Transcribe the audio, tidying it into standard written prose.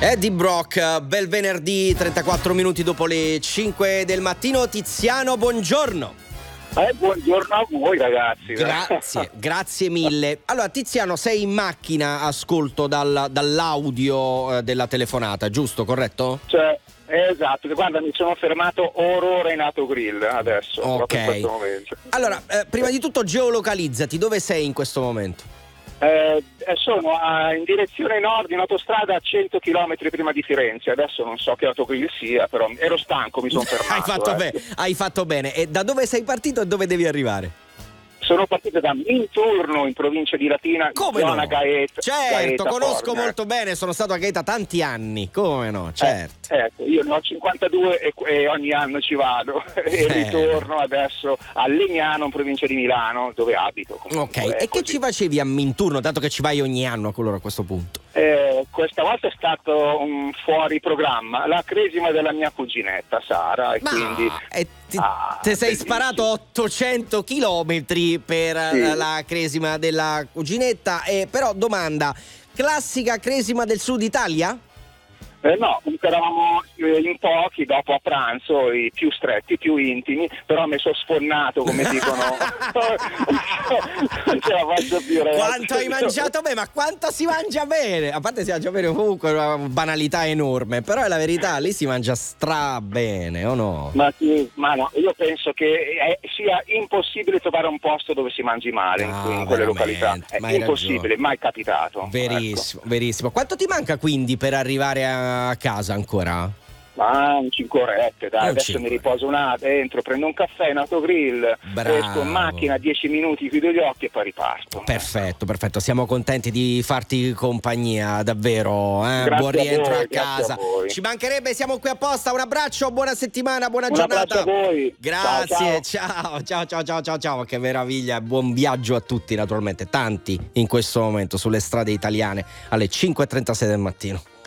Eddie Brock, bel venerdì, 34 minuti dopo le 5 del mattino. Tiziano, buongiorno. Buongiorno a voi ragazzi. Grazie mille. Allora Tiziano, sei in macchina, ascolto dall'audio della telefonata, giusto, corretto? Cioè, esatto, guarda, mi sono fermato orora in Autogrill adesso, proprio in Ok. questo momento. Allora, prima di tutto geolocalizzati, dove sei in questo momento? Sono in direzione nord in autostrada a 100 km prima di Firenze. Adesso non so che autogrill sia, però ero stanco, mi sono fermato. Hai fatto bene. E da dove sei partito e dove devi arrivare? Sono partito da Minturno in provincia di Latina, zona Gaeta. Certo, Gaeta conosco Corner. molto bene, sono stato a Gaeta tanti anni, come no, certo. Ecco, io ne ho 52 e ogni anno ci vado e ritorno adesso a Legnano in provincia di Milano, dove abito. Comunque, Ok, e che ci facevi a Minturno, dato che ci vai ogni anno a questo punto? Questa volta è stato un fuori programma, la cresima della mia cuginetta Sara, e quindi ti sei sparato 800 chilometri per la cresima della cuginetta, però domanda, classica cresima del sud Italia? No, comunque eravamo in pochi dopo a pranzo, i più stretti, più intimi, però mi sono sfonnato, come dicono. Non ce la faccio più, ragazzi. Quanto hai mangiato bene? Ma quanto si mangia bene? A parte si mangia bene comunque, è una banalità enorme, però è la verità, lì si mangia stra bene, o no? Ma no, io penso che sia impossibile trovare un posto dove si mangi male in quelle località. È impossibile, mai capitato. Verissimo, verissimo. Quanto ti manca quindi per arrivare a casa ancora? Ma 5 orette, dai, adesso mi riposo entro, prendo un caffè in autogrill, esco in macchina, 10 minuti, chiudo gli occhi e poi riparto. Perfetto, siamo contenti di farti compagnia, davvero, buon rientro a casa. Ci mancherebbe, siamo qui apposta, un abbraccio, buona settimana, buona giornata. Un abbraccio a voi. Grazie, ciao, che meraviglia, buon viaggio a tutti naturalmente, tanti in questo momento sulle strade italiane alle 5:36 del mattino.